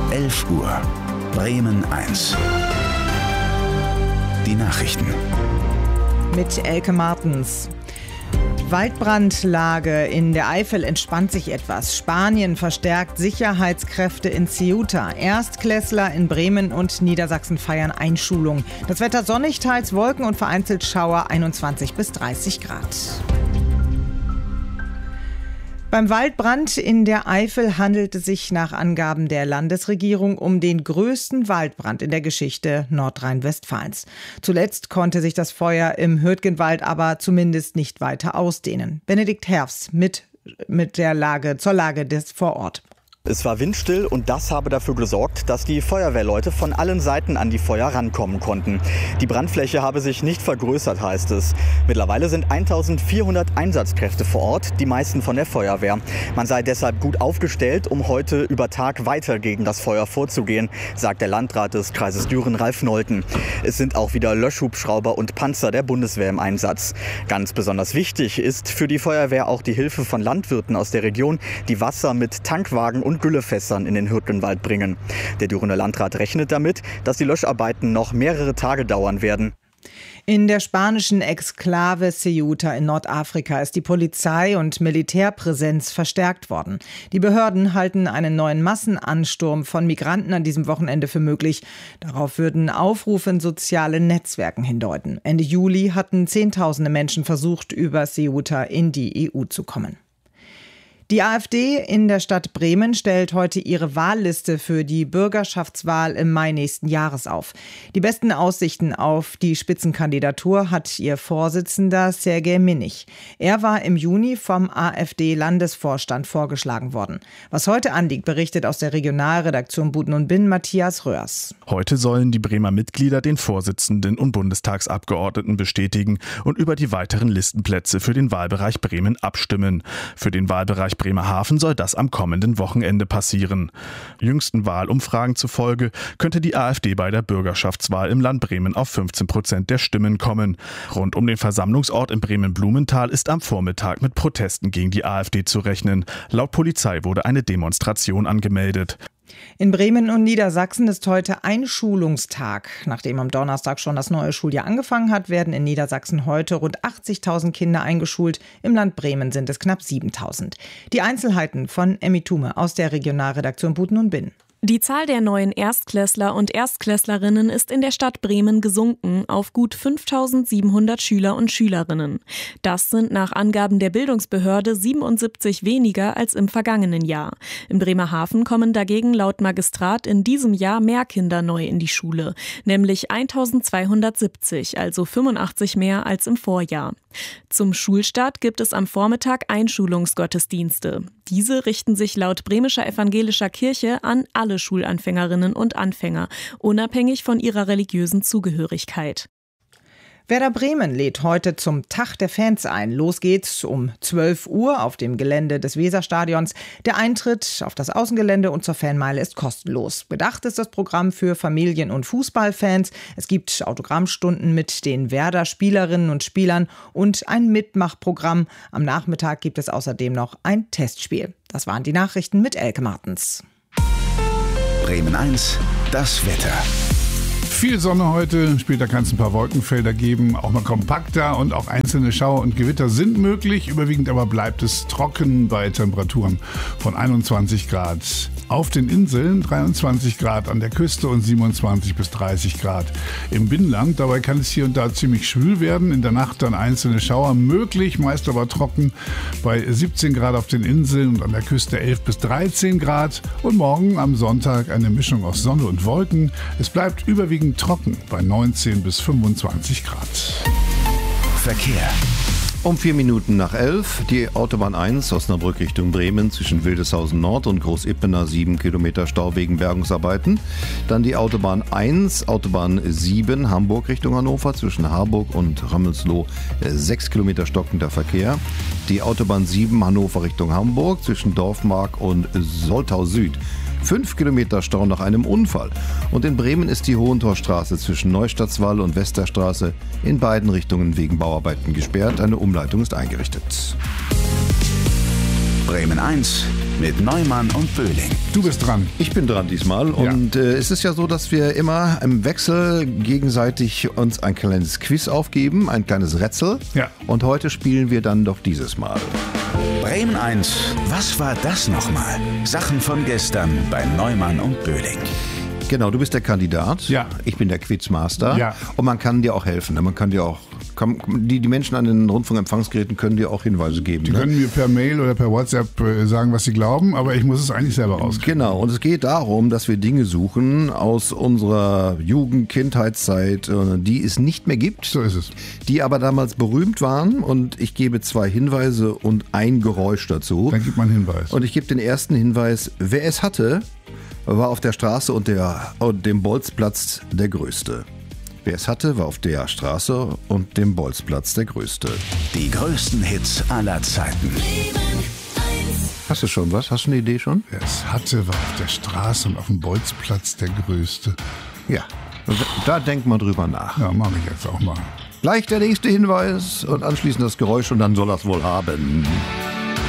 11 Uhr. Bremen 1. Die Nachrichten. Mit Elke Martens. Waldbrandlage in der Eifel entspannt sich etwas. Spanien verstärkt Sicherheitskräfte in Ceuta. Erstklässler in Bremen und Niedersachsen feiern Einschulung. Das Wetter sonnig, teils Wolken und vereinzelt Schauer, 21 bis 30 Grad. Beim Waldbrand in der Eifel handelt es sich nach Angaben der Landesregierung um den größten Waldbrand in der Geschichte Nordrhein-Westfalens. Zuletzt konnte sich das Feuer im Hürtgenwald aber zumindest nicht weiter ausdehnen. Benedikt Herfs mit der Lage vor Ort. Es war windstill und das habe dafür gesorgt, dass die Feuerwehrleute von allen Seiten an die Feuer rankommen konnten. Die Brandfläche habe sich nicht vergrößert, heißt es. Mittlerweile sind 1400 Einsatzkräfte vor Ort, die meisten von der Feuerwehr. Man sei deshalb gut aufgestellt, um heute über Tag weiter gegen das Feuer vorzugehen, sagt der Landrat des Kreises Düren, Ralf Nolten. Es sind auch wieder Löschhubschrauber und Panzer der Bundeswehr im Einsatz. Ganz besonders wichtig ist für die Feuerwehr auch die Hilfe von Landwirten aus der Region, die Wasser mit Tankwagen und Güllefässern in den Hürtgenwald bringen. Der Dürener Landrat rechnet damit, dass die Löscharbeiten noch mehrere Tage dauern werden. In der spanischen Exklave Ceuta in Nordafrika ist die Polizei- und Militärpräsenz verstärkt worden. Die Behörden halten einen neuen Massenansturm von Migranten an diesem Wochenende für möglich. Darauf würden Aufrufe in sozialen Netzwerken hindeuten. Ende Juli hatten Zehntausende Menschen versucht, über Ceuta in die EU zu kommen. Die AfD in der Stadt Bremen stellt heute ihre Wahlliste für die Bürgerschaftswahl im Mai nächsten Jahres auf. Die besten Aussichten auf die Spitzenkandidatur hat ihr Vorsitzender Sergej Minich. Er war im Juni vom AfD-Landesvorstand vorgeschlagen worden. Was heute anliegt, berichtet aus der Regionalredaktion Buten und Binn Matthias Röhrs. Heute sollen die Bremer Mitglieder den Vorsitzenden und Bundestagsabgeordneten bestätigen und über die weiteren Listenplätze für den Wahlbereich Bremen abstimmen. Für den Wahlbereich Bremerhaven soll das am kommenden Wochenende passieren. Jüngsten Wahlumfragen zufolge könnte die AfD bei der Bürgerschaftswahl im Land Bremen auf 15% der Stimmen kommen. Rund um den Versammlungsort in Bremen-Blumenthal ist am Vormittag mit Protesten gegen die AfD zu rechnen. Laut Polizei wurde eine Demonstration angemeldet. In Bremen und Niedersachsen ist heute Einschulungstag. Nachdem am Donnerstag schon das neue Schuljahr angefangen hat, werden in Niedersachsen heute rund 80.000 Kinder eingeschult. Im Land Bremen sind es knapp 7.000. Die Einzelheiten von Emmy Thume aus der Regionalredaktion Buten und Binn. Die Zahl der neuen Erstklässler und Erstklässlerinnen ist in der Stadt Bremen gesunken auf gut 5.700 Schüler und Schülerinnen. Das sind nach Angaben der Bildungsbehörde 77 weniger als im vergangenen Jahr. In Bremerhaven kommen dagegen laut Magistrat in diesem Jahr mehr Kinder neu in die Schule, nämlich 1.270, also 85 mehr als im Vorjahr. Zum Schulstart gibt es am Vormittag Einschulungsgottesdienste. Diese richten sich laut Bremischer Evangelischer Kirche an alle Schulanfängerinnen und Anfänger, unabhängig von ihrer religiösen Zugehörigkeit. Werder Bremen lädt heute zum Tag der Fans ein. Los geht's um 12 Uhr auf dem Gelände des Weserstadions. Der Eintritt auf das Außengelände und zur Fanmeile ist kostenlos. Bedacht ist das Programm für Familien- und Fußballfans. Es gibt Autogrammstunden mit den Werder-Spielerinnen und Spielern und ein Mitmachprogramm. Am Nachmittag gibt es außerdem noch ein Testspiel. Das waren die Nachrichten mit Elke Martens. Bremen 1, das Wetter. Viel Sonne heute, später kann es ein paar Wolkenfelder geben, auch mal kompakter und auch einzelne Schauer und Gewitter sind möglich. Überwiegend aber bleibt es trocken bei Temperaturen von 21 Grad. Auf den Inseln 23 Grad an der Küste und 27 bis 30 Grad im Binnenland. Dabei kann es hier und da ziemlich schwül werden. In der Nacht dann einzelne Schauer möglich, meist aber trocken bei 17 Grad auf den Inseln und an der Küste 11 bis 13 Grad. Und morgen am Sonntag eine Mischung aus Sonne und Wolken. Es bleibt überwiegend trocken bei 19 bis 25 Grad. Verkehr. Um 4 Minuten nach 11, die Autobahn 1 Osnabrück Richtung Bremen zwischen Wildeshausen Nord und Großippener 7 Kilometer Stau wegen Bergungsarbeiten. Dann die Autobahn 1, Autobahn 7 Hamburg Richtung Hannover zwischen Harburg und Römmelsloh 6 Kilometer stockender Verkehr. Die Autobahn 7 Hannover Richtung Hamburg zwischen Dorfmark und Soltau Süd 5 Kilometer Stau nach einem Unfall. Und in Bremen ist die Hohentorstraße zwischen Neustadtswall und Westerstraße in beiden Richtungen wegen Bauarbeiten gesperrt. Eine Umleitung ist eingerichtet. Bremen 1, mit Neumann und Böhling. Du bist dran. Ich bin dran diesmal und es ist ja so, dass wir immer im Wechsel gegenseitig uns ein kleines Quiz aufgeben, ein kleines Rätsel. Ja. Und heute spielen wir dann doch dieses Mal. Bremen 1, was war das nochmal? Sachen von gestern bei Neumann und Böhling. Genau, du bist der Kandidat. Ja. Ich bin der Quizmaster. Ja. Und man kann dir auch helfen. Man kann dir auch, die Menschen an den Rundfunkempfangsgeräten können dir auch Hinweise geben. Die können mir per Mail oder per WhatsApp sagen, was sie glauben, aber ich muss es eigentlich selber rauskriegen. Genau, und es geht darum, dass wir Dinge suchen aus unserer Jugend-, Kindheitszeit, die es nicht mehr gibt. So ist es. Die aber damals berühmt waren, und ich gebe 2 Hinweise und ein Geräusch dazu. Dann gibt man einen Hinweis. Und ich gebe den ersten Hinweis: Wer es hatte, war auf der Straße und dem Bolzplatz der Größte. Wer es hatte, war auf der Straße und dem Bolzplatz der Größte. Die größten Hits aller Zeiten. Hast du schon was? Hast du eine Idee schon? Wer es hatte, war auf der Straße und auf dem Bolzplatz der Größte. Ja, da denk mal drüber nach. Ja, mache ich jetzt auch mal. Gleich der nächste Hinweis und anschließend das Geräusch und dann soll er es wohl haben.